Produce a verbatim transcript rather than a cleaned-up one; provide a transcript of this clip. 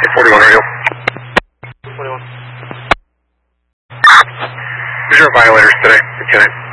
forty-one radio. forty-one. These are violators today, Lieutenant.